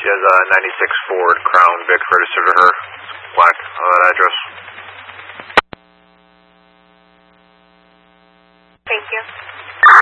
She has a 96 Ford Crown Vic registered to her. Black on that address. Thank you.